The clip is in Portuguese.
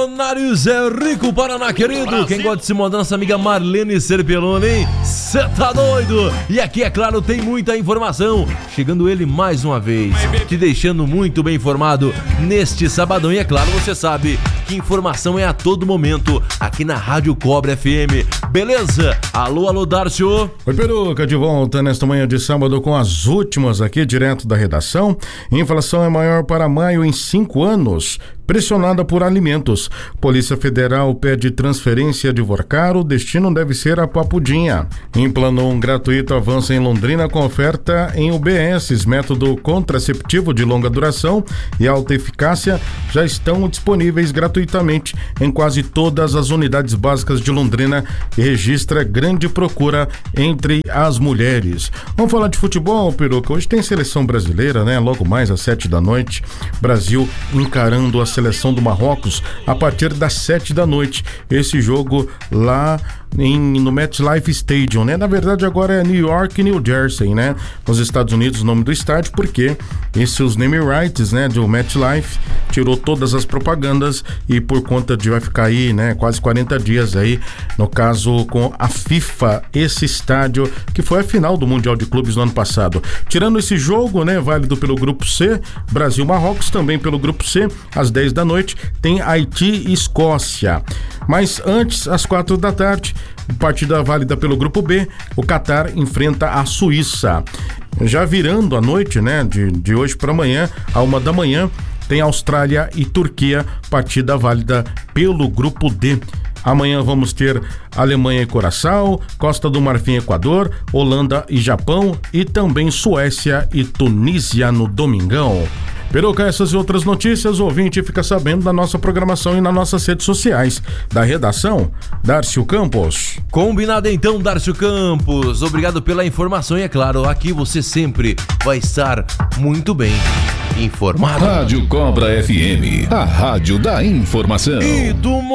Milionário Zé Rico, Paraná, querido. Brasil. Quem gosta de se mudar, nossa amiga Marlene Serpelone, hein? Cê tá doido? E aqui, é claro, tem muita informação. Chegando ele mais uma vez, te deixando muito bem informado neste sabadão. E é claro, você sabe que informação é a todo momento aqui na Rádio Cobra FM. Beleza? Alô, Dárcio. Oi, Peruca, de volta nesta manhã de sábado com as últimas aqui, direto da redação. Inflação é maior para maio em 5 anos. Pressionada por alimentos. Polícia Federal pede transferência de Vorcar, o destino deve ser a Papudinha. Implanon gratuito avança em Londrina com oferta em UBS. Método contraceptivo de longa duração e alta eficácia já estão disponíveis gratuitamente em quase todas as unidades básicas de Londrina e registra grande procura entre as mulheres. Vamos falar de futebol, Peruca. Hoje tem seleção brasileira, né? Logo mais às 7h, Brasil encarando a seleção do Marrocos a partir das 7h. Esse jogo lá no MetLife Stadium, né? Na verdade agora é New York e New Jersey, né? Nos Estados Unidos o nome do estádio, porque esses name rights, né, do MetLife tirou todas as propagandas e por conta de vai ficar aí, né, quase 40 dias aí, no caso com a FIFA, esse estádio que foi a final do Mundial de Clubes no ano passado. Tirando esse jogo, né, válido pelo grupo C, Brasil-Marrocos, também pelo grupo C, às 10h, tem Haiti e Escócia. Mas antes, às 4h, partida válida pelo grupo B, o Catar enfrenta a Suíça. Já virando a noite, né, de hoje para amanhã, à 1h, tem Austrália e Turquia, partida válida pelo grupo D. Amanhã vamos ter Alemanha e Curaçao, Costa do Marfim e Equador, Holanda e Japão e também Suécia e Tunísia no domingão. Peruca, essas e outras notícias, o ouvinte fica sabendo da nossa programação e nas nossas redes sociais. Da redação, Dárcio Campos. Combinado então, Dárcio Campos. Obrigado pela informação e é claro, aqui você sempre vai estar muito bem informado. Rádio Cobra FM, a rádio da informação. E do